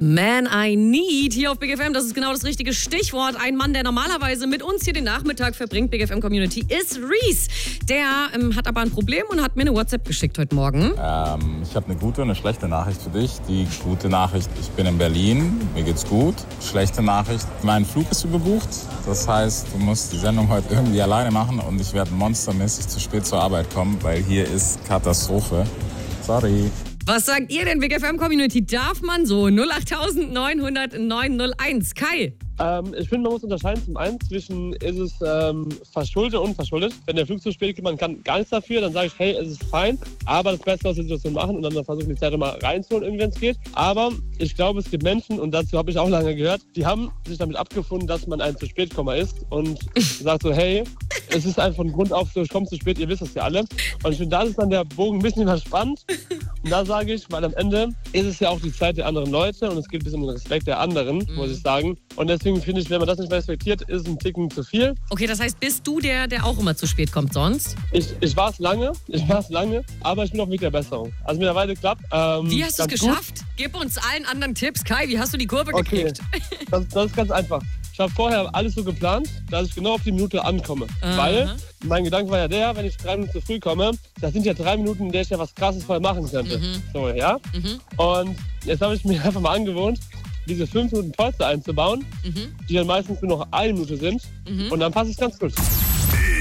Man I Need hier auf Big FM, das ist genau das richtige Stichwort. Ein Mann, der normalerweise mit uns hier den Nachmittag verbringt, Big FM Community, ist Reese. Der hat aber ein Problem und hat mir eine WhatsApp geschickt heute Morgen. Ich habe eine gute und eine schlechte Nachricht für dich. Die gute Nachricht, ich bin in Berlin, mir geht's gut. Schlechte Nachricht, mein Flug ist überbucht. Das heißt, du musst die Sendung heute irgendwie alleine machen und ich werde monstermäßig zu spät zur Arbeit kommen, weil hier ist Katastrophe. Sorry. Was sagt ihr denn, Big FM Community? Darf man so? 08900 901. Kai? Ich finde, man muss unterscheiden zum einen zwischen, ist es verschuldet und unverschuldet. Wenn der Flug zu spät kommt, man kann gar nichts dafür, dann sage ich, hey, es ist fein, aber das Beste aus der Situation machen und dann versuchen, die Zeit mal reinzuholen, irgendwie, wenn es geht. Aber ich glaube, es gibt Menschen, und dazu habe ich auch lange gehört, die haben sich damit abgefunden, dass man ein zu spätkommer ist und sagt so, hey, es ist einfach von Grund auf so, ich komme zu spät, ihr wisst es ja alle. Und ich finde, da ist dann der Bogen ein bisschen überspannt. Und da sage ich, weil am Ende ist es ja auch die Zeit der anderen Leute und es geht ein bisschen um den Respekt der anderen, muss ich sagen. Und deswegen finde ich, wenn man das nicht respektiert, ist es ein Ticken zu viel. Okay, das heißt, bist du der auch immer zu spät kommt sonst? Ich war es lange, aber ich bin auf dem Weg der Besserung. Also mittlerweile klappt. Wie hast du es geschafft? Gib uns allen anderen Tipps. Kai, wie hast du die Kurve gekriegt? Das ist ganz einfach. Ich habe vorher alles so geplant, dass ich genau auf die Minute ankomme. Weil mein Gedanke war ja der, wenn ich 3 Minuten zu früh komme, das sind ja 3 Minuten, in der ich ja was Krasses vorher machen könnte. So, ja? Und jetzt habe ich mir einfach mal angewohnt, diese 5 Minuten Polster einzubauen, die dann meistens nur noch 1 Minute sind. Und dann passt es ganz gut.